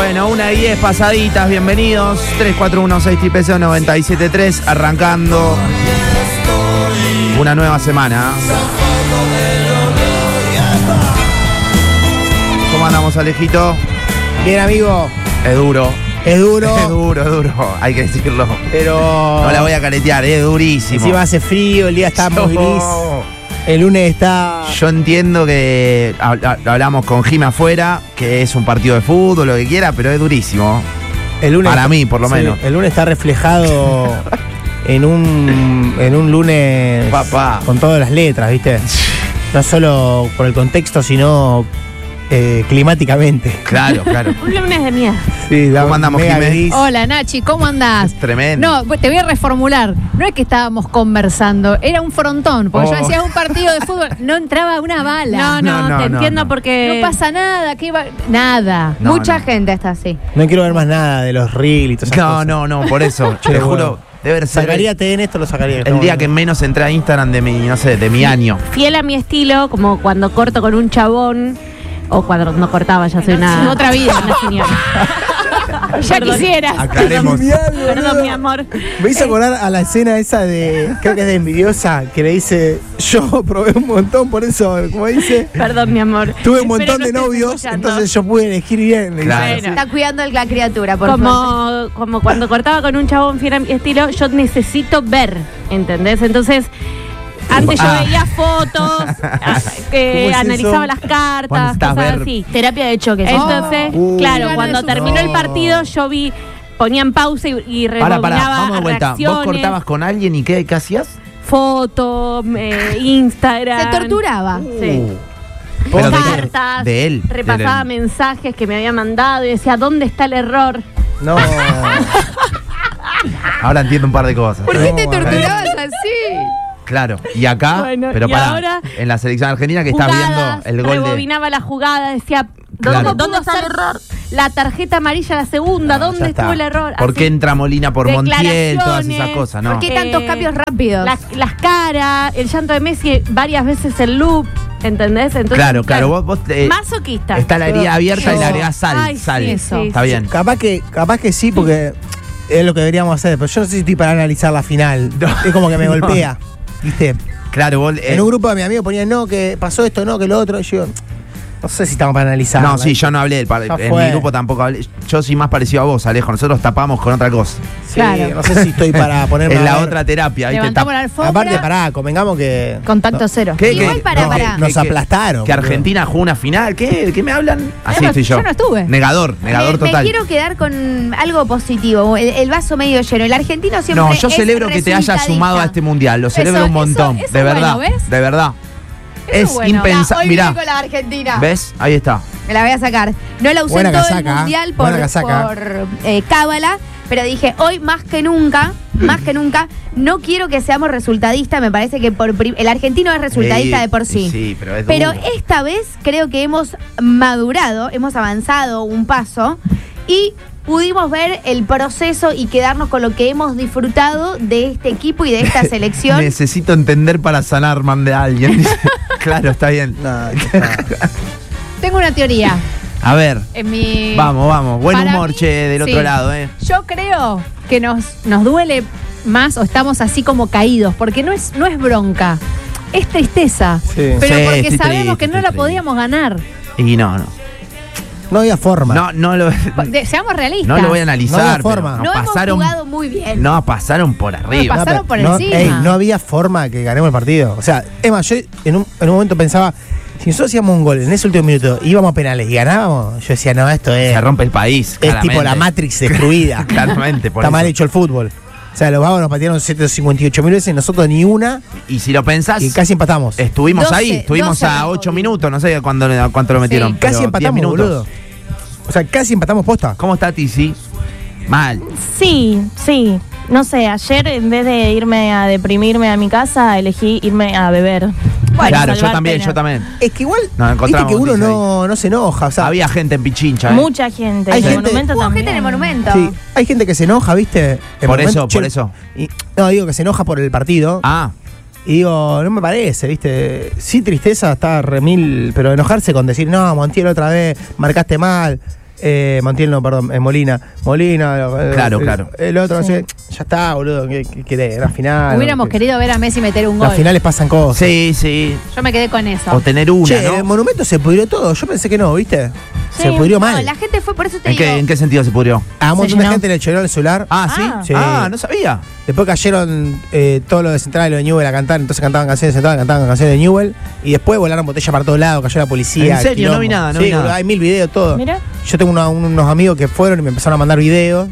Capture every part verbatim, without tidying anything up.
Bueno, una y diez pasaditas, bienvenidos. tres cuatro uno seis T P C noventa y siete tres, arrancando una nueva semana. ¿Cómo andamos, Alejito? Bien, amigo. Es duro. Es duro. Es duro, es duro, hay que decirlo. Pero no la voy a caretear, es durísimo. encima hace frío, el día está muy gris. El lunes está... Yo entiendo que hablamos con Jimmy afuera, que es un partido de fútbol, lo que quiera, pero es durísimo. El lunes Para está, mí, por lo sí, menos. El lunes está reflejado en un en un lunes Papá. Con todas las letras, ¿viste? No solo por el contexto, sino eh, climáticamente. Claro, claro. Un lunes de mierda. Sí, ¿Cómo andamos, Jimé? Hola, Nachi, ¿cómo andás? Es tremendo. No, te voy a reformular. No es que estábamos conversando, era un frontón. Porque Oh. yo decía un partido de fútbol, no entraba una bala. No, no, No, no, te no, entiendo no. porque... No pasa nada, ¿qué va? Nada. No, Mucha no. gente está así. No quiero ver más nada de los reels y todas esas No, cosas. no, no, por eso. Che, Te bueno. juro, debe ser Sacaría T en esto, lo sacaría. el día que menos entré a Instagram de mi, no sé, de mi año. Fiel a mi estilo, como cuando corto con un chabón, o cuando no cortaba, ya soy una... en otra vida. una señora. Ya Perdón. quisieras. Aclaremos. Perdón, mi amor. Me hizo acordar a la escena esa de, creo que es de Envidiosa, que le dice, yo probé un montón, por eso, como dice, Perdón, mi amor. tuve un Espero montón no de estés novios, escuchando. entonces yo pude elegir bien. Le dice. Claro. Bueno. Está cuidando a la criatura, por favor. Como, como cuando cortaba con un chabón fiel a mi estilo, yo necesito ver, ¿entendés? Entonces, antes yo Ah. veía fotos, a- que ¿Cómo es analizaba eso? las Cuando cartas, estás cosas ver- así. Terapia de choque. Entonces, Oh. claro, Uh. cuando No. terminó el partido, yo vi, ponían pausa y, y Para, para, rebobinaba vamos de vuelta. ¿Vos reacciones, cortabas con alguien y qué, qué hacías? fotos, eh, Instagram. Se torturaba. Sí. Pero de- Cartas, de él, repasaba del- mensajes que me había mandado y decía, ¿dónde está el error? No, Ahora entiendo un par de cosas. ¿Por qué te No, torturabas así? Claro, y acá, Bueno, pero y para, ahora, en la selección argentina que estás viendo Jugadas, el gol de... rebobinaba la jugada, decía, Claro. ¿dónde, ¿dónde está el error? La tarjeta amarilla, la segunda, No, ¿dónde ya estuvo está. el error? ¿Por Así. qué entra Molina por Montiel? Todas esas Declaraciones, cosas, ¿no? ¿Por qué Eh, tantos cambios rápidos? Las, las caras, el llanto de Messi, varias veces el loop, ¿entendés? Entonces, Claro, claro, vos, vos eh, masoquista. está la herida abierta yo- y le agregás sal, Ay, sal. sí, eso. sí, Está sí. bien. capaz que, capaz que sí, porque es lo que deberíamos hacer, pero yo no sé si estoy para analizar la final. No. Es como que me No. golpea, ¿viste? Claro, vos... eh, En un grupo de mis amigos ponían, no, que pasó esto, no, que lo otro. Y yo, no sé si estamos para analizar. No, sí, yo no hablé, del par- Ya en fue. mi grupo tampoco hablé. Yo soy más parecido a vos, Alejo. Nosotros tapamos con otra cosa. Sí, Claro. no sé si estoy para ponerme Es a la ver. otra terapia, ¿viste? Levantamos la Tap- alfombra. Aparte, pará, convengamos que... Contacto no, cero. ¿Qué? Igual ¿Qué? para, no, para. nos que- aplastaron. Que boludo. Argentina jugó una final. ¿Qué? ¿Qué me hablan? Así no- estoy yo. yo no estuve. Negador, negador me, total. me quiero quedar con algo positivo, el, el vaso medio lleno. El argentino siempre No, yo es celebro que te hayas resultadista. sumado a este mundial. Lo celebro Eso- un montón. eso- eso de es verdad. bueno, ¿ves? De verdad. Eso Es bueno. impensable. Hoy Mirá, viene con la Argentina. ¿ves? Ahí está. Me la voy a sacar. No la usé Buena en todo casaca, el mundial buena por, casaca. por eh, cábala, pero dije, hoy más que nunca, más que nunca, no quiero que seamos resultadistas. Me parece que por prim- el argentino es resultadista Sí, de por sí. Sí, pero es Pero duro. esta vez creo que hemos madurado, hemos avanzado un paso y pudimos ver el proceso y quedarnos con lo que hemos disfrutado de este equipo y de esta selección. Necesito entender para sanar, man, de alguien. Dice. Claro, está bien. No, no. Tengo una teoría. A ver, En mi... vamos, vamos. Buen Para humor, mí, che, del sí. otro lado, ¿eh? Yo creo que nos, nos duele más o estamos así como caídos, porque no es, no es bronca, es tristeza. Sí. Pero Sí, porque estoy sabemos triste, que no estoy la triste. podíamos ganar. Y no, no. No había forma. No, no lo, De- seamos realistas. no lo voy a analizar. No había pero forma. nos no hemos pasaron, jugado muy bien. no, pasaron por arriba. No, pasaron pero por no, encima. ey, no había forma que ganemos el partido. O sea, es más, yo en un, en un momento pensaba, si nosotros hacíamos un gol en ese último minuto, íbamos a penales y ganábamos, yo decía, no, esto es, Se rompe el país. es claramente. tipo la Matrix destruida. Claramente, por Está mal eso. hecho el fútbol. O sea, los vagos nos patearon ciento cincuenta y ocho mil veces, nosotros ni una, Y si lo pensás, y casi empatamos. estuvimos doce, ahí. Estuvimos doce a arrancó ocho bien. minutos. No sé cuándo, cuánto lo metieron. Sí. pero Casi diez empatamos, minutos. boludo. O sea, casi empatamos posta. ¿Cómo está Tizi? Mal. Sí, sí. No sé, ayer en vez de irme a deprimirme a mi casa, elegí irme a beber. Para claro, yo salvar también, pena. yo también. Es que igual, Nos viste encontramos, que uno dice no, no se enoja. O sea, Había gente en Pichincha, ¿eh? Mucha gente. Hay en el gente- monumento Hubo también. gente en el monumento. sí, hay gente que se enoja, ¿viste? En Por momento, eso, che, por eso. y- no, digo que se enoja por el partido. Ah, Y digo, no me parece, ¿viste? Sí, tristeza está remil, pero enojarse con decir, no, Montiel otra vez, marcaste mal. Eh, Montiel no, perdón, eh, Molina. Molina. eh, Claro, el, claro. El otro, Sí. no sé, ya está, boludo. ¿Qué, qué querés? Era final. Hubiéramos ¿qué? querido ver a Messi meter un gol. Las finales pasan cosas. Sí, sí. Yo me quedé con eso. O tener una, Che, el ¿no? Monumento se pudrió todo. Yo pensé que no, ¿viste? Sí. Se pudrió No, mal. la gente fue, por eso te ¿En digo. qué, ¿En qué sentido se pudrió? A un Se montón de llenó. gente le llenó el celular. Ah, ¿sí? Ah. Sí. Ah, no sabía. Después cayeron eh, todos los de Central y los de Newell a cantar, entonces cantaban canciones de Central, cantaban canciones de Newell, y después volaron botellas para todos lados, cayó la policía. ¿En serio? quilombo. No vi nada, no sí, vi nada. boludo, hay mil videos, todo. Mira. Yo tengo uno- unos amigos que fueron y me empezaron a mandar videos,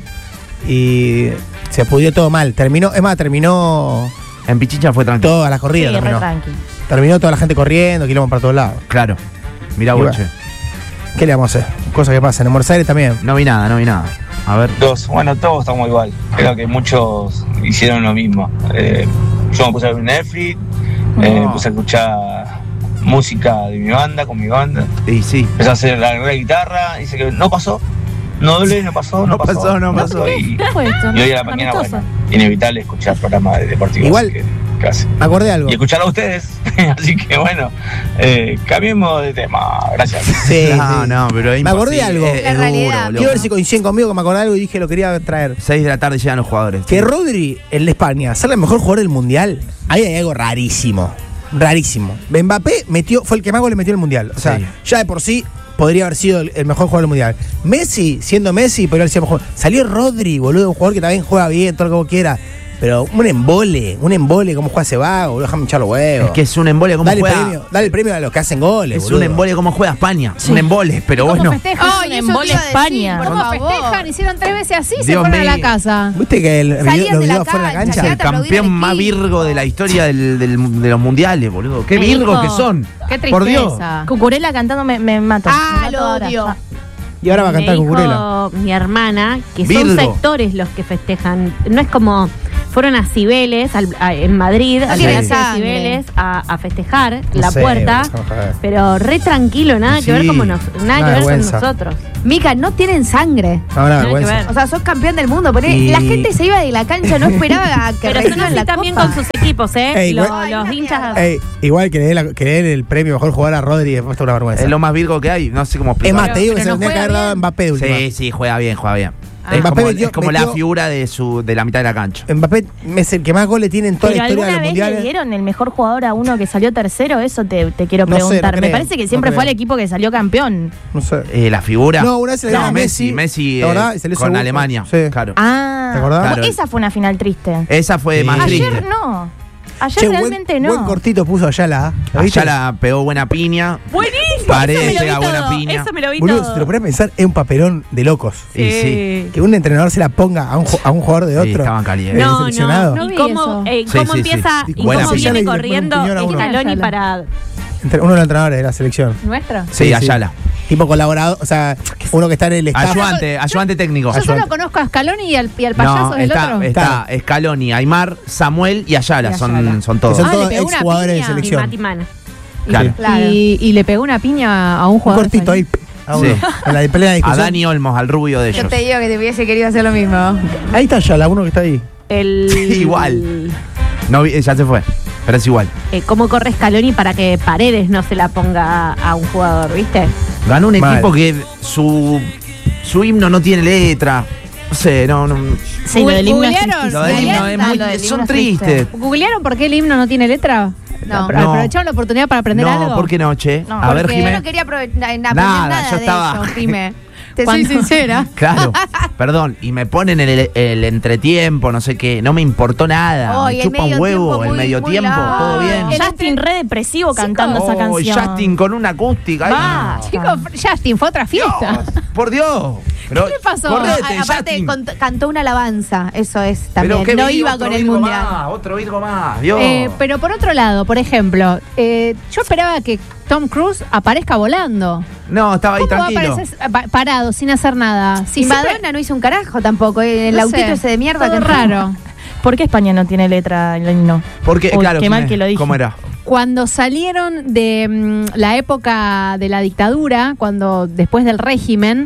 y se pudrió todo mal. Terminó, es más, terminó En Pichincha fue tranquilo. toda la Sí, corrida. re terminó. tranqui. terminó toda la gente corriendo, quilombo para todos lados. Claro. Mirá Y vos, bueno. che. ¿Qué le vamos a hacer? Cosas que pasan. En Buenos Aires también. No vi nada, no vi nada. A ver. Dos. Bueno, todos estamos igual. Creo que muchos hicieron lo mismo. Eh, yo me puse a ver Netflix, eh, No. me puse a escuchar música de mi banda, con mi banda. Y sí. Empecé a hacer la, la guitarra, dice que no pasó. No doble, no pasó, no, No pasó. pasó, no pasó. Y, ¿Qué fue esto? y hoy a la mañana, Amistoso. bueno, inevitable escuchar programas de deportivos. Igual- así que, casi. Me acordé de algo. Y escuchar a ustedes. Así que bueno, eh, cambiemos de tema. Gracias. Sí, no, sí. no, pero es Me acordé de imposible. algo. Es, La es realidad. duro, boludo. Quiero ver si coinciden conmigo que me acordé de algo y dije lo quería traer. Seis de la tarde llegan los jugadores. Que Rodri, el de España, ser el mejor jugador del mundial, ahí hay algo rarísimo. Rarísimo. Mbappé metió, fue el que más goles metió en el mundial. O sea, Sí. ya de por sí podría haber sido el, el mejor jugador del mundial. Messi, siendo Messi, podría haber sido el mejor. Salió Rodri, boludo, un jugador que también juega bien, todo lo que vos quieras. Pero un embole, un embole, cómo juega ese vago, boludo, déjame echar los huevos. Es que es un embole como dale, juega. premio, dale el premio a los que hacen goles. Es boludo. un embole como juega España. Un embole, pero ¿Cómo bueno. festejan? Ay, Es eso un te embole iba a decir, España. por ¿Cómo favor. festejan? Hicieron tres veces así y se Dios fueron a la mío. casa. ¿Viste que el, Salían video- los de la videos fuera de la cancha, cancha? El quedate a aplaudir campeón al más equipo. virgo de la historia del- del- de los mundiales, boludo. Qué Me virgos dijo, que son. Qué tristeza. Por Dios. Cucurella cantando me, me mato. Ah, Me mato lo ahora. odio. Ya. Y ahora va a Me cantar dijo Cucurella. mi hermana que Virgo. son sectores los que festejan. No es como fueron a Cibeles, al- a- en Madrid, al tiene Palacio de sangre. Cibeles, a, a festejar No la sé, puerta. boludo, joder. Pero re tranquilo, nada Sí. que ver como nos, nada Una que ver vergüenza. con nosotros. Mica, no tienen sangre. No, una Nada que vergüenza. ver. O sea, sos campeón del mundo. Poné, Y- La gente se iba de la cancha, no esperaba a que Pero son reciban así la también copa. con sus equipos, ¿eh? Ey, los igual- los Ay, hinchas. mierda. Ey, igual que le dé la- que le den el premio mejor jugador a Rodri y después está una vergüenza. Es lo más virgo que hay. No sé cómo Es explicarlo. más, te digo que pero se no lo tendría que juega haber dado a bien. Mbappé de última. Sí, sí, juega bien, juega bien. Ah. Es Mbappé como, metió- es como la metió- figura de su de la mitad de la cancha. Mbappé es el que más goles tiene en toda Pero la historia de alguna los vez le mundiales. dieron el mejor jugador a uno que salió tercero, eso te, te quiero No sé, no preguntar. Me creo, parece que no siempre creo. fue al equipo que salió campeón. No sé. Eh, la figura. No, una vez se le dieron No, a Messi, Messi. Messi ¿Te eh, acordás? Y salió con segundo. Alemania. Sí. Claro. Ah, ¿Te acordás? Claro. esa fue una final triste. Esa fue Sí. más Ayer triste. no. Ayer Che, buen, realmente buen no. cortito puso Ayala. ¿Lo viste? Allá la pegó buena piña. Buenísimo. Parece eso me lo a vi buena todo, piña. Eso me lo vi Boludo, todo. si te lo pones a pensar, es un papelón de locos. Y sí. Que un entrenador se la ponga a un, ju- a un jugador de Sí, otro. estaban calientes. ¿El No, seleccionado? no, No vi ¿Y cómo, eso. eh, Sí, cómo sí, empieza sí. y Buena cómo piña. viene Le pone un corriendo puñón a uno. Scaloni Ayala. para... Entre- uno de los entrenadores de la selección. ¿Nuestro? Sí, Ayala. Tipo colaborador, o sea, uno que está en el staff. Ayudante, ayudante técnico. Yo solo conozco a Scaloni y al, y al payaso No, del está, otro. está Scaloni, Aymar, Samuel y Ayala. Y Son, Ayala. son Que todos. son Ah, le todos pegó una exjugadores de piña. Y selección. Mati Mana. Claro. Claro. Y, y le pegó una piña a un Un jugador. cortito ahí. A uno. Sí. En la de plena A discusión. Dani Olmos, al rubio de Yo ellos. te digo que te hubiese querido hacer lo mismo. Ahí está Ayala, uno que está ahí. El, Igual. No, vi- ya se fue. Pero es igual. eh, cómo corre Scaloni para que Paredes no se la ponga a, a un jugador, ¿viste? Ganó un Mal. equipo que su, su himno no tiene letra. No sé, no. no Sí, lo del himno es ¿Googlearon? tristísimo. lo del himno es Googlearon. muy- Lo del himno son es triste. tristes. ¿Googlearon por qué el himno no tiene letra? No. Apro- ¿Aprovecharon la oportunidad para aprender No, algo? ¿por qué no, che? No, a ver, Porque yo Jimé. no quería aprove- na- aprender Nada, nada, yo de estaba- eso, Jimé. Te Cuando- soy sincera. Claro, perdón, y me ponen el, el entretiempo, no sé qué, no me importó nada, Oh, y me el chupa un medio huevo, tiempo el muy- medio muy tiempo, largo. todo bien. El Justin re depresivo cantando esa Oh, canción. Justin con una acústica. ay, Va. no. Chicos, Justin, fue otra fiesta. Dios, por Dios. Pero, ¿Qué le pasó? correte, A- aparte, Justin. cont- cantó una alabanza. Eso es Pero también. qué No vi, iba otro con el Virgo mundial. más, otro Virgo más, Dios. Eh, pero por otro lado, por ejemplo, eh, yo esperaba que Tom Cruise aparezca volando. no, estaba ahí ¿Cómo va a tranquilo. aparecer pa- parado, sin hacer nada? Si Si siempre- Madonna no hizo un carajo tampoco. eh, El no autito sé, ese de mierda todo que raro. ¿Por qué España no tiene letra en el himno? Porque, Uy, claro, qué mal Jimé, que lo dije. ¿cómo era? Cuando salieron de mm, la época de la dictadura, cuando después del régimen,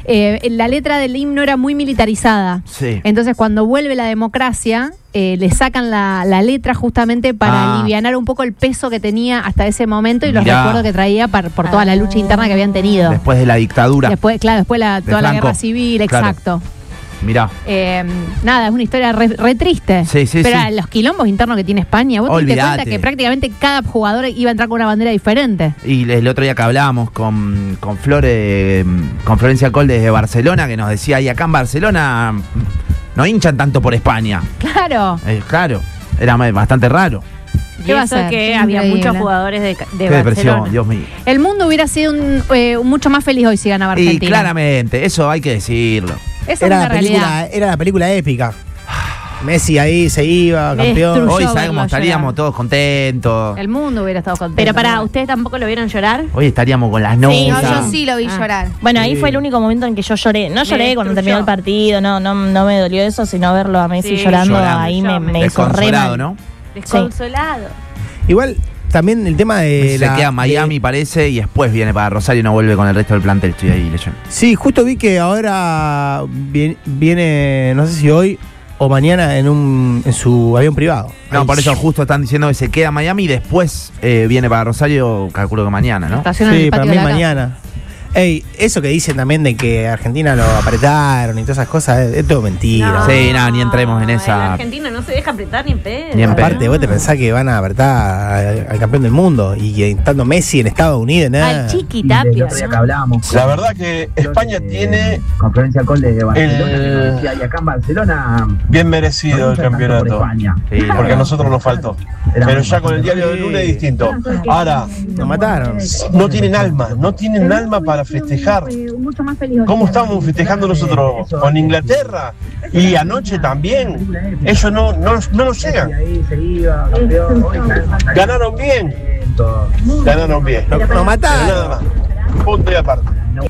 eh, la letra del himno era muy militarizada. Sí. Entonces, cuando vuelve la democracia, eh, le sacan la, la letra justamente para Ah. alivianar un poco el peso que tenía hasta ese momento y los Mirá. recuerdos que traía par- por toda la lucha interna que habían tenido. Después de la dictadura. Después, claro, después la, De toda la Franco. guerra civil, Claro. exacto. Mirá. Eh, nada, es una historia re, re triste. Sí, sí, Pero sí. los quilombos internos que tiene España, vos te diste Olvídate. cuenta que prácticamente cada jugador iba a entrar con una bandera diferente. Y el otro día que hablábamos con, con Flore, con Florencia Col desde Barcelona, que nos decía, y acá en Barcelona no hinchan tanto por España. Claro. Eh, claro, era bastante raro. Y ¿Qué va a eso ser? que Qué había increíble. muchos jugadores de, de Qué Barcelona. depresión, Dios mío. El mundo hubiera sido un, eh, mucho más feliz hoy si ganaba Y Argentina. claramente, eso hay que decirlo. Esa Era es la, una película, realidad. era la película épica. Messi ahí se iba, Me campeón. destruyó. Hoy verlo sabemos, estaríamos llorar. todos contentos. El mundo hubiera estado contento. Pero para, ¿ustedes tampoco lo vieron llorar? Hoy estaríamos con las Sí, notas. No, Esa. yo sí lo vi Ah. llorar. Bueno, ahí Sí. fue el único momento en que yo lloré. No lloré cuando destruyó. terminó el partido, no, no, no me dolió eso, sino verlo a Messi Sí, llorando, llorando. ahí me, Yo me hizo re Desconsolado, mal. ¿no? Desconsolado. Igual, también el tema de. Se la- queda en Miami, de- parece, y después viene para Rosario y no vuelve con el resto del plantel. Estoy ahí leyendo. Sí, justo vi que ahora viene, viene, no sé si hoy o mañana, en un en su avión privado. No, Ahí. por eso justo están diciendo que se queda en Miami y después eh, viene para Rosario, calculo que mañana, ¿no? Estaciona en Sí, el para patio mí de la casa. mañana. Ey, eso que dicen también de que a Argentina lo apretaron y todas esas cosas, es, es todo mentira. No. Sí, nada, ni entremos en El esa. argentino no se deja apretar ni en pedo. Ni en pedo. Aparte, vos te pensás que van a apretar al, al campeón del mundo y que estando Messi en Estados Unidos, nada. Al Chiqui Tapia. ¿no? hablábamos. La verdad que España tiene Con Florencia Col desde Barcelona, el- que nos decía, y acá en Barcelona bien merecido el campeonato, Sí, la porque a verdad. nosotros nos faltó. Pero ya con el diario del lunes es distinto. Ahora, Nos mataron. no tienen alma, no tienen alma para festejar. ¿Cómo estamos festejando nosotros con Inglaterra? Y anoche también. Ellos no, no, no nos llegan. ahí se iba, campeón, hoy Ganaron bien, ganaron bien. Nos, nos Pero mataron. nada más. Punto y aparte.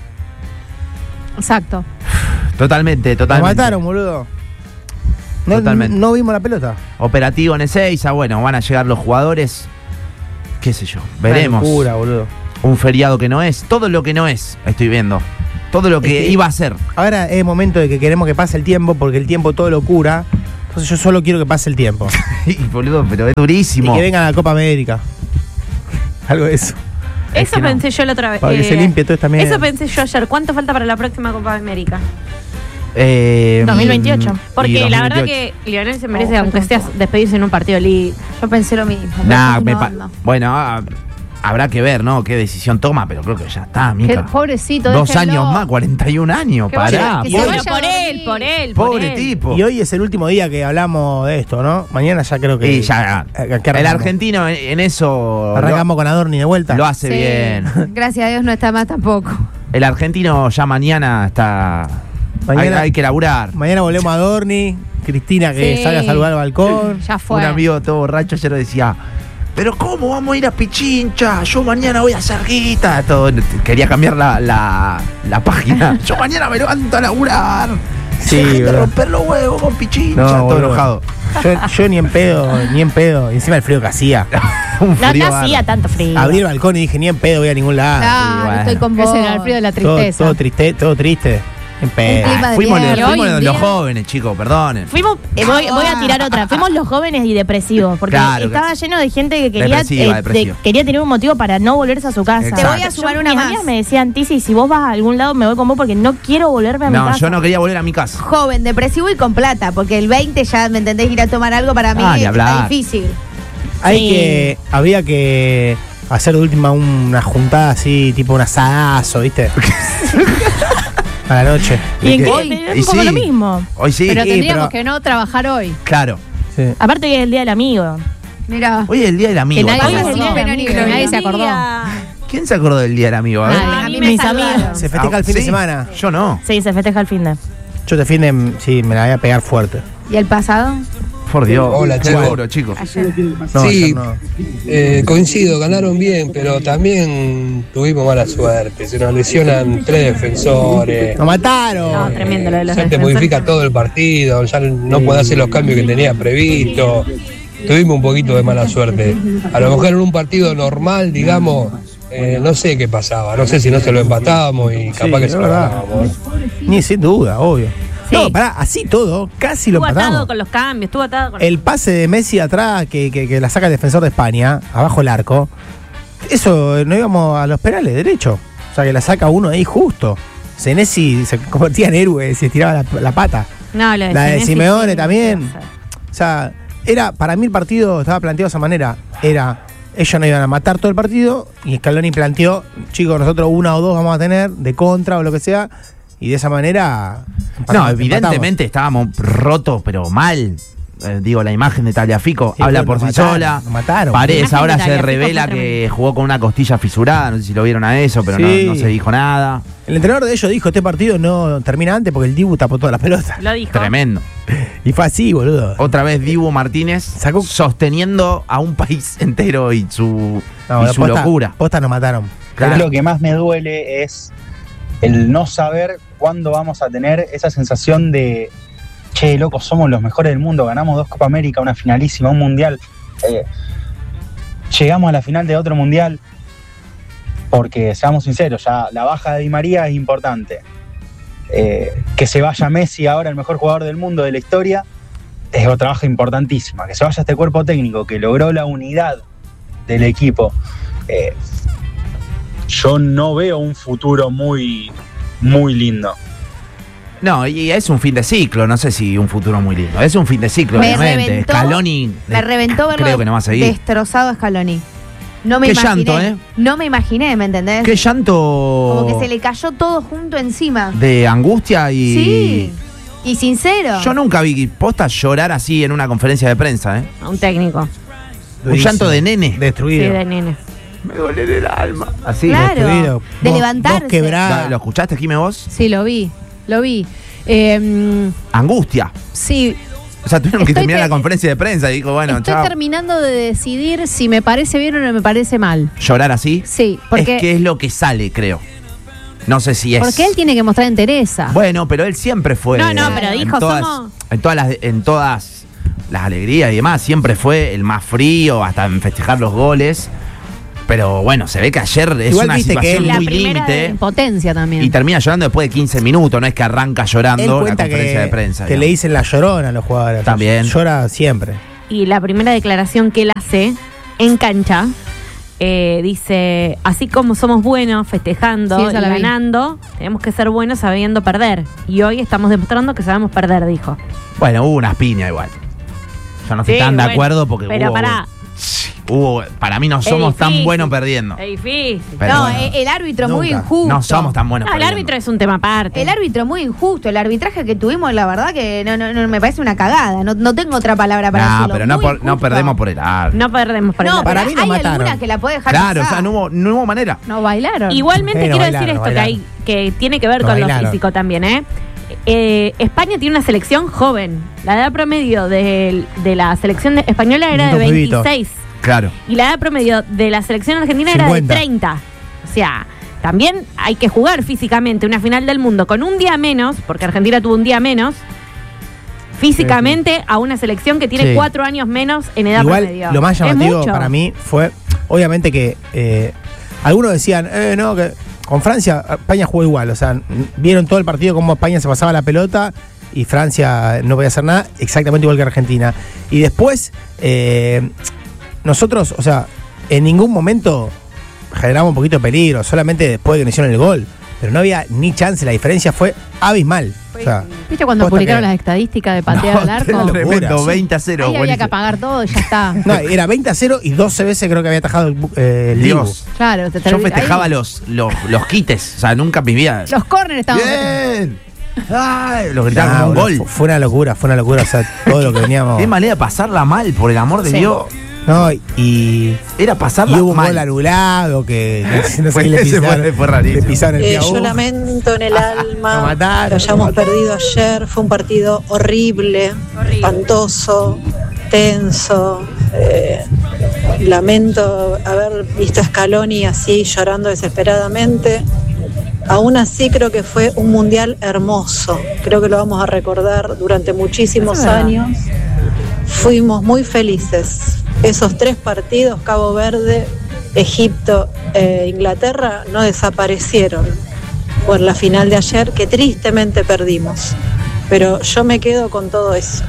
Exacto. Totalmente, Nos totalmente. mataron, boludo. No, Totalmente. no vimos la pelota. Operativo en Ezeiza, bueno, van a llegar los jugadores. Qué sé yo, veremos. Una locura, boludo. Un feriado que no es, todo lo que no es, estoy viendo. Todo lo que Es que- iba a ser. Ahora es momento de que queremos que pase el tiempo porque el tiempo todo lo cura. Entonces yo solo quiero que pase el tiempo. Y, boludo, pero es Y durísimo. que venga la Copa América. Algo de eso. Es Eso que no. pensé yo la otra vez. Para que eh, se limpie toda esta mierda. Eso pensé yo ayer. ¿Cuánto falta para la próxima Copa América? Eh, dos mil veintiocho. y Porque la verdad dos mil veintiocho. que Lionel se merece, Oh, aunque falta un sea despedirse en un partido libre. Yo pensé lo mismo. Nah, pero me no, pa- no. bueno, ah, habrá que ver, ¿no? Qué decisión toma, pero creo que ya está, Qué mica. pobrecito. Dos déjenlo. años más, cuarenta y un años, Que pará. vaya- que Y se hoy- Bueno, vaya por a él, dormir. por él, por Pobre él. tipo. Y hoy es el último día que hablamos de esto, ¿no? Mañana ya creo que. Y ya, eh, que el arrancamos. argentino en, en eso Arrancamos con Adorni de vuelta. lo, lo hace Sí. bien. Gracias a Dios no está más tampoco. El argentino ya mañana está. Mañana- hay, hay que laburar. Mañana volvemos a Adorni. Cristina que Sí. salga a saludar al balcón. Ya fue. Un amigo todo borracho ayer decía, pero ¿cómo vamos a ir a Pichincha? Yo mañana voy a hacer guita. Todo, quería cambiar la, la, la página. Yo mañana me levanto a laburar. Sí, Dejen de boludo. romper los huevos con Pichincha. No, todo boludo. enojado. Yo, yo ni en pedo, ni en pedo. Y encima el frío que hacía. Un No, frío no bárbaro. hacía tanto frío. Abrí el balcón y dije, ni en pedo voy a ningún lado. No, bueno. estoy con vos. Ese era el frío de la todo, tristeza. todo triste, todo triste. En pedo. Un clima de Fuimos, mierda. los, Y hoy fuimos en los día- jóvenes, chicos, perdonen. Fuimos, eh, voy, voy a tirar otra. Fuimos los jóvenes y depresivos, porque Claro, estaba lleno de gente que quería, Depresiva, eh, de- depresiva. quería tener un motivo para no volverse a su casa. Exacto. Te voy a sumar Yo- una mis más. amigas me decían, Tisi, si vos vas a algún lado me voy con vos porque no quiero volverme a mi No, casa. yo no quería volver a mi casa. Joven, depresivo y con plata, porque el veinte ya, ¿me entendés? Ir a tomar algo para mí Ah, ni está hablar. difícil. Hay Sí. que. Habría que hacer de última una juntada así, tipo un asadazo, ¿viste? A la noche. Y en que- que- y es un poco sí. lo mismo. Hoy sí. Pero Sí, tendríamos pero- que no trabajar hoy. Claro. Sí. Aparte hoy es el día del amigo. Mira. Hoy es el día del amigo. Que nadie todos. se Hoy es el acordó. día del amigo. Que nadie se acordó. ¿Quién se acordó del día del amigo? A ver. Nadie. A mí Mis me saludaron. amigos. Se festeja Ah, el fin de ¿sí? semana. Yo no. Sí, se festeja el fin de. Yo te fin de. Sí, me la voy a pegar fuerte. ¿Y el pasado? Por Dios. Hola, chicos. Seguro, chicos. No, Sí. ayer no. Eh, coincido, ganaron bien, pero también tuvimos mala suerte. Se nos lesionan tres defensores. ¡Nos mataron! No, tremendo lo de los Ya te defensores. modifica todo el partido, ya no podés hacer los cambios que tenías previsto. Tuvimos un poquito de mala suerte. A lo mejor en un partido normal, digamos, eh, no sé qué pasaba. No sé si no se lo empatábamos y capaz Sí, que es se lo verdad. ganábamos. Ni sin duda, obvio. Sí. No, pará, así todo, casi lo Estuvo atado empatamos. con los cambios, estuvo atado con El pase de Messi atrás, que, que, que la saca el defensor de España, abajo el arco, eso no íbamos a los penales, derecho. O sea, que la saca uno ahí justo. Senesi se convertía en héroe, se tiraba la, la pata. No, lo de La de Senesi Simeone sí, también. no sé. O sea, era, para mí el partido estaba planteado de esa manera. Era, ellos no iban a matar todo el partido y Scaloni planteó, chicos, nosotros una o dos vamos a tener de contra o lo que sea. Y de esa manera... No, empatamos. evidentemente estábamos rotos, pero mal. Eh, digo, la imagen de Tagliafico Sí, habla bueno, por sí nos mataron, sola. nos mataron. Paredes La imagen ahora de se Tagliafico revela fue que tremenda. jugó con una costilla fisurada. No sé si lo vieron a eso, pero Sí. no, no se dijo nada. El entrenador de ellos dijo, este partido no termina antes porque el Dibu tapó todas las pelotas. Lo dijo. Tremendo. Y fue así, boludo. Otra vez Dibu Martínez Sacó- sosteniendo a un país entero y su, No, y la su posta- locura. Posta nos mataron. Claro. Lo que más me duele es el no saber cuándo vamos a tener esa sensación de, che, loco, somos los mejores del mundo, ganamos dos Copa América, una finalísima, un mundial. Eh, llegamos a la final de otro mundial, porque seamos sinceros, ya la baja de Di María es importante. Eh, que se vaya Messi, ahora el mejor jugador del mundo de la historia, es otra baja importantísima. Que se vaya este cuerpo técnico que logró la unidad del equipo. Eh, yo no veo un futuro muy, muy lindo. No, y es un fin de ciclo, no sé si un futuro muy lindo. Es un fin de ciclo, Me obviamente. reventó- Scaloni. Me reventó verlo Creo que no va a seguir. destrozado a Scaloni. No me Qué imaginé. llanto, ¿eh? No me imaginé, ¿me entendés? Qué llanto Como que se le cayó todo junto encima. de angustia y. Sí. Y sincero. Yo nunca vi posta llorar así en una conferencia de prensa, ¿eh? A un técnico. Un llanto de nene. Sí, Destruido. de nene. Me duele el alma. Así. Claro. Destruido. De Vos- levantarse. vos quebrá- ¿Lo escuchaste, Jime, vos? Sí, lo vi, lo vi. Eh, Angustia. sí, O sea, tuvieron que Estoy terminar te- la conferencia de prensa y dijo, bueno, estoy chao. terminando de decidir si me parece bien o no me parece mal. Llorar así. Sí, porque, Es que es lo que sale, creo. No sé si es. porque él tiene que mostrar entereza. Bueno, pero él siempre fue. No, no, pero en dijo, todas, somos- En todas las, en todas las alegrías y demás, siempre fue el más frío, hasta en festejar los goles. Pero bueno, se ve que ayer es Igual una viste que situación él- la muy primera de límite. impotencia también. Y termina llorando después de quince minutos, no es que arranca Él llorando la cuenta conferencia que, de prensa. que le digamos. dicen la llorona a los jugadores. También. Llora siempre. Y la primera declaración que él hace en cancha eh, dice: así como somos buenos festejando Sí, y esa la vi. ganando, tenemos que ser buenos sabiendo perder. Y hoy estamos demostrando que sabemos perder, dijo. Bueno, hubo unas piñas igual. Yo no estoy Sí, tan de bueno, acuerdo porque pero hubo, pará. hubo- para mí no Es somos tan difícil. buenos perdiendo. Es difícil. Pero no, bueno, eh, el árbitro muy Nunca. injusto. no somos tan buenos No, el perdiendo. árbitro es un tema aparte. El árbitro muy injusto. El arbitraje que tuvimos, la verdad que no, no, no me parece una cagada. No, no tengo otra palabra para No, decirlo. pero no, Muy por- no injusto. perdemos por el árbitro. No perdemos por el No, árbitro. Para pero mí nos hay mataron. alguna que la puede dejar Claro, o pasar. sea, no hubo, no hubo manera. No bailaron. Igualmente Bueno, quiero bailaron, decir esto que, bailaron. hay, que tiene que ver No, con lo bailaron. físico también, ¿eh? Eh, España tiene una selección joven. La edad promedio de, de la selección de- española era de Unos pibitos. veintiséis. Claro. Y la edad promedio de la selección argentina cincuenta. era de treinta. O sea, también hay que jugar físicamente una final del mundo con un día menos, porque Argentina tuvo un día menos, físicamente a una selección que tiene Sí. cuatro años menos en edad Igual, promedio. lo más Es llamativo mucho. para mí fue, obviamente que eh, algunos decían, eh, no, que con Francia, España jugó igual. O sea, n- vieron todo el partido cómo España se pasaba la pelota y Francia no podía hacer nada, exactamente igual que Argentina. Y después, eh, nosotros, o sea, en ningún momento generamos un poquito de peligro, solamente después de que nos hicieron el gol. Pero no había ni chance, la diferencia fue abismal. O sea, ¿Viste cuando posta publicaron que- las estadísticas de patear No, al arco? locura, tremendo, sí. veinte a cero. Ahí había que buenísimo. apagar todo y ya está. no, era veinte a cero y doce veces creo que había atajado el, bu- eh, el Dibu. Dios. Claro, te Yo termi- festejaba ahí- los, los, los quites. O sea, nunca en mi vida. Los corners estaban. ¡Bien! ¡Ay! Lo gritaban Ah, como un boludo, gol. fu- Fue una locura, fue una locura. O sea, todo lo que veníamos. Qué manera de pasarla mal, por el amor de Sí. Dios. No, y, Era y pasarla hubo un mal. gol anulado que no sé Fue- qué le ese pisaron, fue- fue rarísimo. le pisaron el Eh, pie a yo uno. lamento en el Lo alma mataron, que hayamos lo perdido ayer. Fue un partido horrible, Horrible. espantoso, tenso. Eh, lamento haber visto a Scaloni así llorando desesperadamente. Aún así creo que fue un mundial hermoso. Creo que lo vamos a recordar durante muchísimos Eso es verdad. años. Fuimos muy felices. Esos tres partidos, Cabo Verde, Egipto e Inglaterra no desaparecieron por la final de ayer, que tristemente perdimos. Pero yo me quedo con todo eso.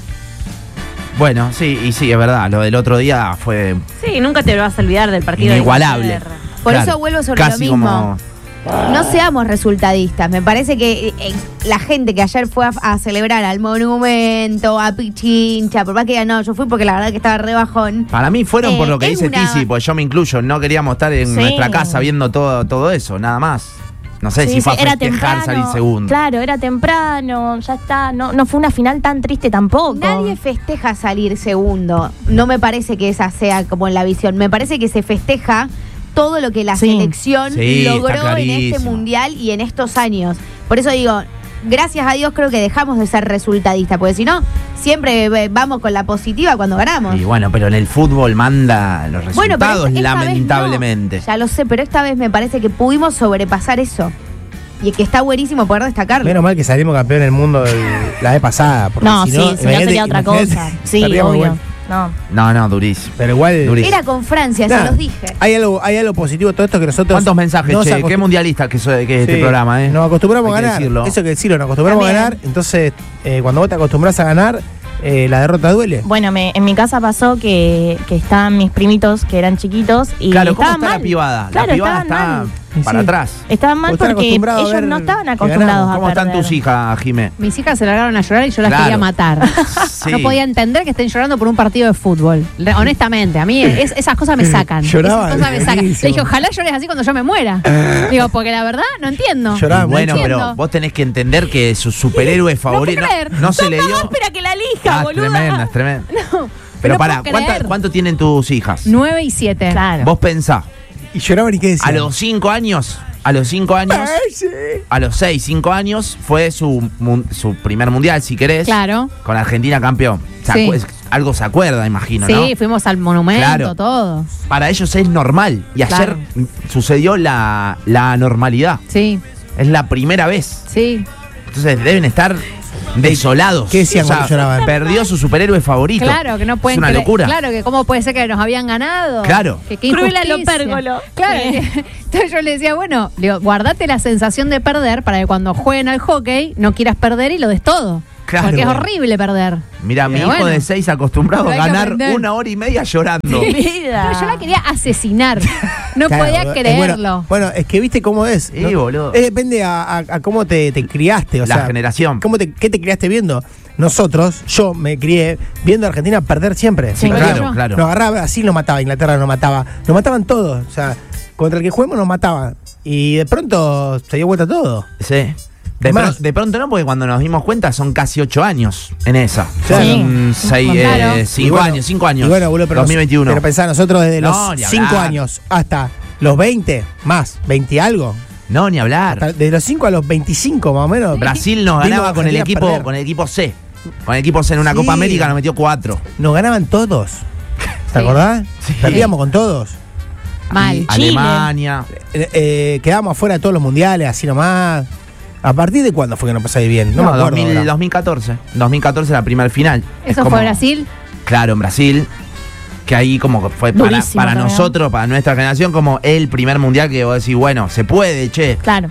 Bueno, sí, y sí, es verdad, lo del otro día fue Sí, nunca te lo vas a olvidar del partido. inigualable. De Inglaterra. Por Claro, eso vuelvo sobre casi lo mismo. como- No seamos resultadistas. Me parece que eh, la gente que ayer fue a, a celebrar al Monumento, a Pichincha, por más que digan, no, yo fui porque la verdad que estaba re bajón. Para mí fueron por Eh, lo que es dice una- Tizi, pues yo me incluyo, no queríamos estar en Sí. nuestra casa viendo todo, todo eso, nada más. No sé Sí, si fue sí, a era festejar temprano. salir segundo. Claro, era temprano, ya está. No, no fue una final tan triste tampoco. Nadie festeja salir segundo. No me parece que esa sea como la visión. Me parece que se festeja todo lo que la Sí. selección Sí, está logró en este clarísimo. mundial y en estos años. Por eso digo, gracias a Dios creo que dejamos de ser resultadistas, porque si no, siempre eh, vamos con la positiva cuando ganamos. Y bueno, pero en el fútbol manda los Bueno, pero resultados, esta- esta vez lamentablemente. no. Ya lo sé, pero esta vez me parece que pudimos sobrepasar eso. Y que está buenísimo poder destacarlo. Menos mal que salimos campeón del mundo el- la vez pasada. Porque No, si sí, no, si no imagínate- sería otra imagínate, cosa. Sí, estaríamos obvio. igual. No. No, no, durísimo. Pero igual. Durísimo. Era con Francia, Nada, se los dije. Hay algo, hay algo positivo de todo esto que nosotros. ¿Cuántos mensajes, nos che? acostum- ¿Qué mundialista que soy que es este Sí, programa, eh? Nos acostumbramos Hay a que ganar. decirlo. Eso hay que decirlo, nos acostumbramos También. a ganar. Entonces, eh, cuando vos te acostumbras a ganar, eh, la derrota duele. Bueno, me, en mi casa pasó que, que estaban mis primitos que eran chiquitos y Claro, ¿cómo estaban está mal. la pibada? Claro, la pibada estaban está mal. Y para sí. atrás. Estaban mal Porque están porque acostumbrados a ellos ver no estaban que acostumbrados ganamos. a ¿Cómo están perder. tus hijas, Jimé? Mis hijas se largaron a llorar y yo las Claro. quería matar. Sí. No podía entender que estén llorando por un partido de fútbol. Le- honestamente, a mí es- esas cosas me sacan. Lloraban, Esas cosas me sacan. buenísimo. Le dije, ojalá llores así cuando yo me muera. Digo, porque la verdad no entiendo. Lloraban Y bueno, mucho. pero Entiendo. vos tenés que entender que su superhéroe favorito puedo creer. no, se le dio. Espera que la elija, Ah, boluda. tremenda, es tremenda. No, Pero no pará, puedo ¿cuánta- creer. ¿cuánto tienen tus hijas? Nueve y siete. Claro. Vos pensá, Y lloraban y qué decían. a los cinco años, a los cinco años, Ay, sí. a los seis, cinco años, fue su, mun- su primer mundial, si querés. Claro. Con Argentina campeón. Se Sí. acu- algo se acuerda, imagino, Sí, ¿no? fuimos al monumento, Claro. todo. Para ellos es normal. Y ayer Claro. sucedió la, la anormalidad. Sí, Es la primera vez. sí. Entonces deben estar desolados. ¿Qué decían cuando lloraban? Perdió su superhéroe favorito. Claro, que no pueden Es una creer- locura. Claro, que cómo puede ser que nos habían ganado. Claro. Que qué Cruel a lo injusticia. pérgolo. Claro. Sí. Entonces yo le decía, bueno, le digo, guardate la sensación de perder para que cuando jueguen al hockey no quieras perder y lo des todo. Claro. Porque es horrible perder. Mira, mi Pero hijo bueno. de seis acostumbrado a Pero hay que ganar aprender. una hora y media llorando. Vida. No, yo la quería asesinar. No Claro, podía eh, creerlo. Bueno, bueno, es que viste cómo es. Sí, boludo. Eh, depende a, a- a cómo te, te criaste. O La sea, generación. Cómo te, ¿Qué te criaste viendo? Nosotros, yo me crié viendo a Argentina perder siempre. Sí, Perdíamos. claro, claro. Nos agarraba Brasil, nos mataba, Inglaterra nos mataba. Nos mataban todos. O sea, contra el que juguemos nos mataban. Y de pronto se dio vuelta todo. Sí. De, Más. pro- de pronto no, porque cuando nos dimos cuenta son casi ocho años en esa. Claro. Son seis, eh, Claro. cinco Y bueno, años, cinco años. Y bueno, boludo, pero, dos mil veintiuno. pero pensá, nosotros desde No, los ni cinco hablar. años hasta los veinte, más, veinte y algo. No, ni hablar. Hasta de los cinco a los veinticinco más o menos. Brasil nos Vimos ganaba a con el Argentina equipo, perder. con el equipo C. Con el equipo C en una Sí. Copa América nos metió cuatro. Nos ganaban todos. ¿Te Sí. acordás? Sí. Perdíamos con todos. Mal. Y Alemania. Eh, eh, quedábamos afuera de todos los mundiales, así nomás. ¿A partir de cuándo fue que nos pasáis bien? No, No, me acuerdo. dos mil, ahora. dos mil catorce. dos mil catorce la primera final. Es ¿Eso como- fue Brasil? Claro, en Brasil. Que ahí como que fue para, Durísimo para también. nosotros, para nuestra generación, como el primer mundial que vos decís, bueno, se puede, che. Claro.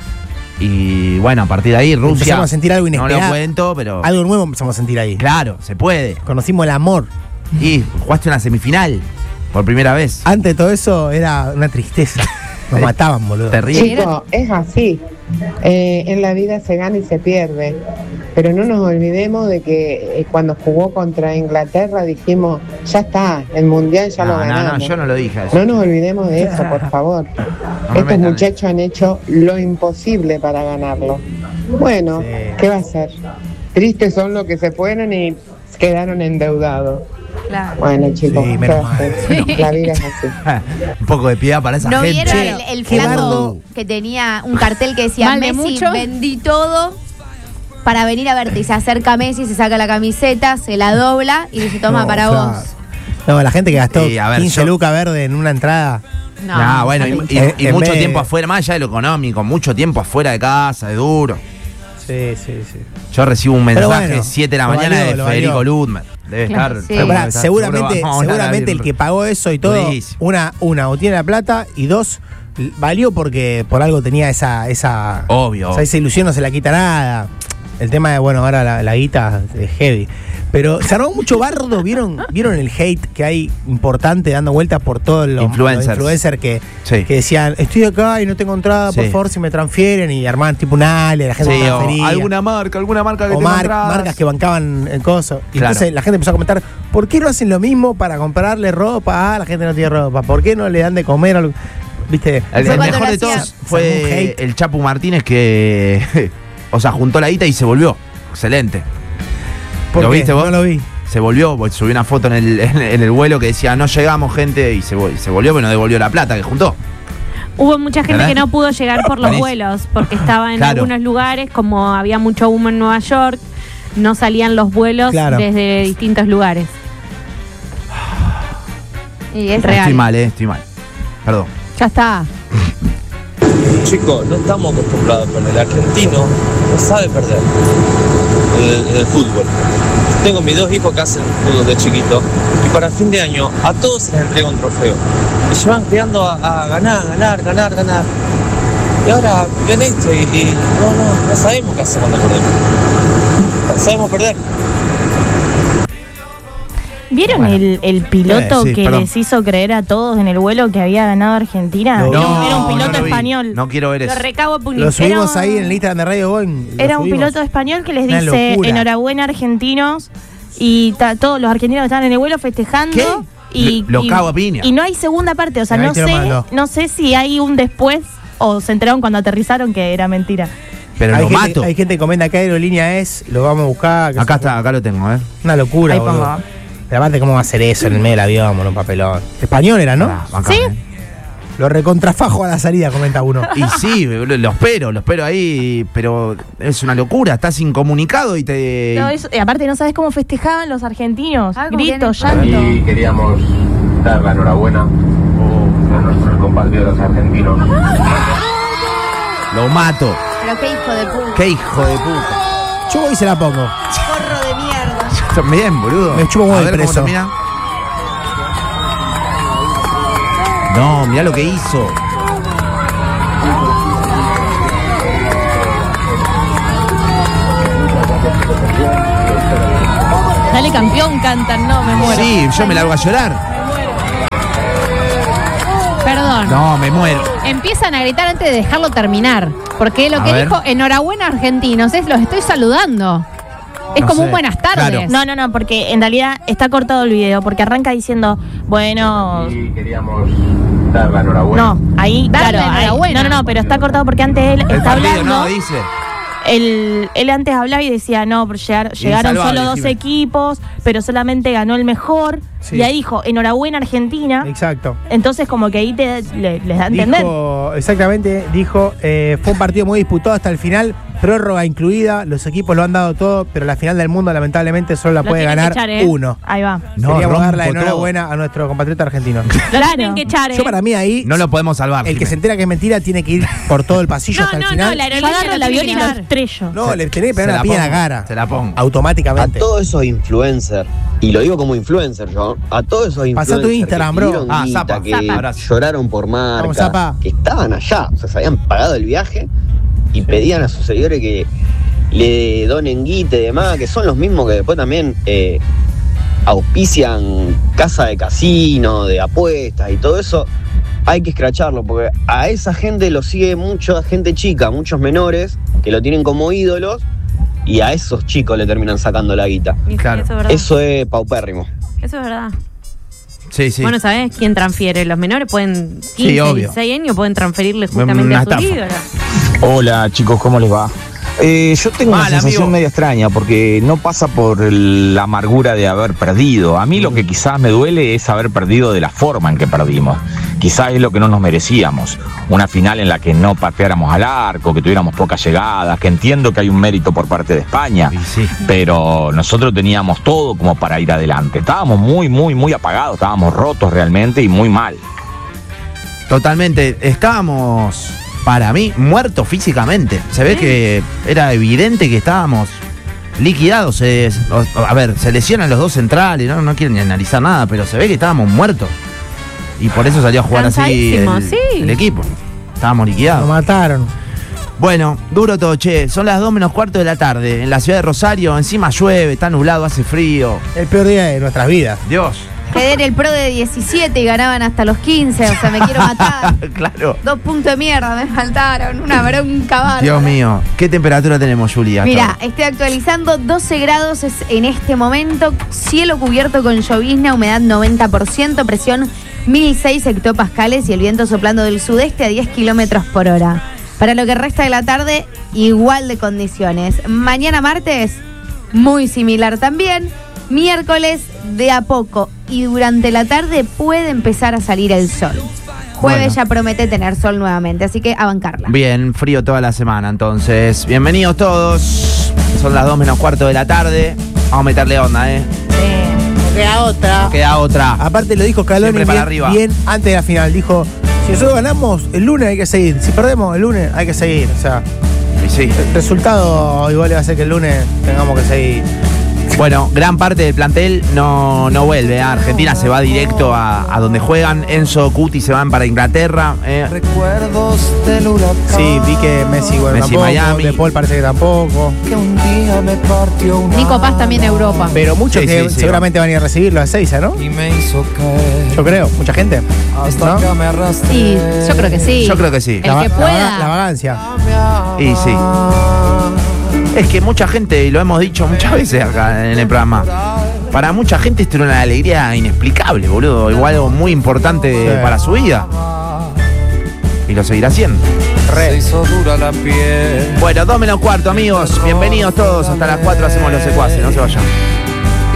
Y bueno, a partir de ahí Rusia. Empezamos a sentir algo No inesperado. lo cuento, pero. Algo nuevo empezamos a sentir ahí. Claro, se puede. Conocimos el amor. Y jugaste una semifinal por primera vez. Antes de todo eso era una tristeza. Nos mataban, boludo. Terrible. Chicos, es así. Eh, en la vida se gana y se pierde. Pero no nos olvidemos de que eh, cuando jugó contra Inglaterra dijimos, ya está, el mundial ya lo No, no, ganamos. no, yo no lo dije eso. No nos olvidemos de eso, por favor. No me Estos metan. muchachos han hecho lo imposible para ganarlo. Bueno, Sí. ¿qué va a ser? Tristes son los que se fueron y quedaron endeudados. Claro. Bueno, chicos, Sí, ¿qué menos va a ser? La vida es así. Un poco de piedad para esa ¿No gente. vieron el, el qué flaco bardo. que tenía un cartel que decía ¿Mal de Messi, mucho? vendí todo para venir a verte? Y se acerca Messi, se saca la camiseta, se la dobla y dice, toma No, para o sea, vos. No, la gente que gastó Sí, a ver, quince yo- lucas verde en una entrada. No, Ah, bueno, y, y- En- y en mucho vez de- tiempo afuera, más allá de lo económico, mucho tiempo afuera de casa, es duro. Sí, sí, sí. Yo recibo un Pero mensaje bueno, siete de la lo mañana valió, de lo Federico valió. Ludmer. Debe Claro, estar. sí. Pero pará, está- seguramente, seguro vamos a hablar seguramente bien. el que pagó eso y todo, Durísimo. una, una, o tiene la plata y dos, l- valió porque por algo tenía esa, esa, Obvio. o sea, esa ilusión, no se la quita nada. El tema de, bueno, ahora la, la guita es heavy. Pero se armó mucho bardo, ¿vieron, ¿vieron el hate que hay importante dando vueltas por todos los Influencers. los influencers que, Sí. que decían, estoy acá y no tengo entrada, por Sí. favor, si me transfieren, y armaban tipo un ale, la gente Sí, o transfería. alguna marca, alguna marca que O tenga mar- entradas. marcas que bancaban el coso. Y Claro. entonces la gente empezó a comentar, ¿por qué no hacen lo mismo para comprarle ropa? Ah, la gente no tiene ropa. ¿Por qué no le dan de comer? Algo? ¿Viste? El, Fue el cuando mejor lo de hacía- todos Se armó un fue hate. el Chapu Martínez que, o sea, juntó la guita y se volvió. Excelente. ¿Por ¿Lo qué? viste vos? No lo vi. Se volvió, porque subió una foto en el, en, en el vuelo que decía, no llegamos, gente, y se, vol- se volvió, pero no devolvió la plata que juntó. Hubo mucha gente ¿Verdad? que no pudo llegar por los Buenísimo. vuelos porque estaba en Claro. algunos lugares, como había mucho humo en Nueva York, no salían los vuelos Claro. desde distintos lugares. Y es Real. Estoy mal, eh, estoy mal. Perdón. Ya está. Chicos, no estamos acostumbrados a perder. El argentino no sabe perder el, el fútbol. Tengo mis dos hijos que hacen fútbol de chiquito y para fin de año a todos se les entrega un trofeo. Y se van creando a, a ganar, ganar, ganar, ganar. Y ahora ven esto y, y no, no, no sabemos qué hacer cuando perdemos. No sabemos perder. ¿Vieron Bueno. el, el piloto Eh, sí, que perdón. les hizo creer a todos en el vuelo que había ganado Argentina? No, era, un, era un no piloto lo vi. español. No quiero ver Lo eso. recabo Puni. Lo subimos Era- ahí en el Instagram de Radio Boeing. lo Era un subimos. piloto español que les Una dice locura. enhorabuena argentinos y ta- todos los argentinos que estaban en el vuelo festejando. ¿Qué? Y, Lo- lo y- cago a piña. y no hay segunda parte, o sea, Ahí no te lo sé, mando. no sé si hay un después o se enteraron cuando aterrizaron que era mentira. Pero hay lo gente, mato. Hay gente que comenta qué aerolínea es, lo vamos a buscar. que Acá se- está, acá lo tengo, ¿eh? Una locura, Ahí boludo. pongo. Pero aparte, ¿cómo va a hacer eso en el medio del avión, boludo, un papelón? Español era, ¿no? Ah, bacán, ¿Sí? ¿eh? Lo recontrafajo a la salida, comenta uno. Y sí, boludo, lo espero, lo espero ahí, pero es una locura, estás incomunicado y te... No, eso- y aparte no sabes cómo festejaban los argentinos. Ah, ¿cómo Gritos, vienen? llanto. Y queríamos dar la enhorabuena a nuestros compatriotas argentinos. Lo mato. Pero qué hijo de puta. Qué hijo de puta. Yo voy y se la pongo. Porro de mierda. También, boludo. Me chupo un huevo A de ver cómo preso. termina. No, mirá lo que hizo. Dale campeón, cantan, no, me muero. Sí, yo me largo a llorar. Perdón. No, me muero. Empiezan a gritar antes de dejarlo terminar. Porque lo A que ver. dijo, enhorabuena argentinos, es los estoy saludando. Es No como sé. un buenas tardes. Claro. No, no, no, porque en realidad está cortado el video, porque arranca diciendo, bueno, Y queríamos dar la enhorabuena. no, ahí, Darle claro, ahí- enhorabuena. no, no, no, pero está cortado porque antes él El está partido hablando, no, dice. él, él antes hablaba y decía, no, pero llegar- llegaron Insalvable, solo dos decime. equipos, pero solamente ganó el mejor, Sí. y ahí dijo, enhorabuena Argentina, Exacto. entonces como que ahí te, le- les da a entender. Dijo, exactamente, dijo, eh, fue un partido muy disputado hasta el final, prórroga incluida, los equipos lo han dado todo, pero la final del mundo lamentablemente solo la Lo puede tienen que ganar echar, ¿eh? uno. Ahí va. No, Queríamos dar la rompo enhorabuena a nuestro compatriota argentino. Lo Claro. tienen que echar, ¿eh? Yo para mí ahí, No lo podemos salvar. el que Jimé. se entera que es mentira tiene que ir por todo el pasillo No, hasta el no, final. no, la Yo aerolínea agarro lo el avión tiene y que lo echar. estrello. No, Se- le tenés que pegar se una la piña en la pongo, cara. se la pongo. Automáticamente. A todos esos influencers, y lo digo como influencer yo, a todos esos Pasá influencers tu Instagram, que bro. pidieron Ah, guita, Zapa, que Zapa, abrazo. lloraron por marca, Vamos, Zapa. que estaban allá, o sea, se habían pagado el viaje y pedían a sus seguidores que le donen guita y demás, que son los mismos que después también eh, auspician casa de casino, de apuestas y todo eso. Hay que escracharlo, porque a esa gente lo sigue mucha gente chica, muchos menores, que lo tienen como ídolos, y a esos chicos le terminan sacando la guita. Y sí, Claro. Eso es verdad. Eso es paupérrimo. Eso es verdad. Sí, sí. Bueno, ¿sabés quién transfiere? Los menores pueden, quince, obvio. dieciséis años, pueden transferirle justamente Una a su estafa. ídolo. Hola chicos, ¿cómo les va? Eh, yo tengo Mal, una sensación amigo. media extraña porque no pasa por el- la amargura de haber perdido. A mí lo que quizás me duele es haber perdido de la forma en que perdimos. Quizás es lo que no nos merecíamos. Una final en la que no pateáramos al arco, que tuviéramos pocas llegadas, que entiendo que hay un mérito por parte de España, Y sí. pero nosotros teníamos todo como para ir adelante. Estábamos muy, muy, muy apagados, estábamos rotos realmente y muy mal. Totalmente. Estábamos para mí, muertos físicamente. Se ve que era evidente que estábamos liquidados. Se- a ver, se lesionan los dos centrales, no, no quieren ni analizar nada, pero se ve que estábamos muertos. Y por eso salió a jugar así el, Cansadísimos, sí. el equipo. Estábamos liquidados. Lo mataron. Bueno, duro todo, che. Son las dos menos cuarto de la tarde. En la ciudad de Rosario, encima llueve, está nublado, hace frío. El peor día de nuestras vidas. Dios. Quedé en el pro de diecisiete y ganaban hasta los quince, o sea, me quiero matar. Claro. Dos puntos de mierda me faltaron, una bronca bárbara. Dios mío. ¿Qué temperatura tenemos, Julia? Mira, estoy actualizando, doce grados es en este momento, cielo cubierto con llovizna, humedad noventa por ciento, presión mil seis hectopascales y el viento soplando del sudeste a diez kilómetros por hora. Para lo que resta de la tarde, igual de condiciones. Mañana martes, muy similar también. Miércoles, de a poco y durante la tarde puede empezar a salir el sol. Jueves Bueno. ya promete tener sol nuevamente, así que a bancarla. Bien, frío toda la semana, entonces. Bienvenidos todos. Son las dos menos cuarto de la tarde. Vamos a meterle onda, ¿eh? No queda otra. No queda otra. Aparte lo dijo Scaloni Siempre para bien, arriba. bien antes de la final. Dijo, si nosotros ganamos, el lunes hay que seguir. Si perdemos, el lunes hay que seguir. O sea, Y sí. el resultado igual va a ser que el lunes tengamos que seguir. Bueno, gran parte del plantel no, no vuelve. ¿eh? Argentina se va directo a, a donde juegan. Enzo, Cuti se van para Inglaterra. ¿eh? Recuerdos del huracán. Sí, vi que Messi, bueno, Messi, tampoco. Miami. De Paul parece que tampoco. Que un día me partió una Nico Paz también a Europa. Pero muchos Sí, que sí, sí, seguramente van a ir a recibirlo a Seiza, ¿no? y me hizo caer. Yo creo, mucha gente. Hasta ¿no? que me arrastré. Sí, yo creo que sí. Yo creo que sí. El La, va- que la pueda. vaga- la vagancia. Y sí. Es que mucha gente, y lo hemos dicho muchas veces acá en el programa, para mucha gente esto era una alegría inexplicable, boludo. Igual algo muy importante Sí. para su vida. Y lo seguirá haciendo. Se hizo dura la piel. Bueno, dos menos cuarto, amigos. Bienvenidos todos. Hasta las cuatro hacemos los secuaces. No se vayan.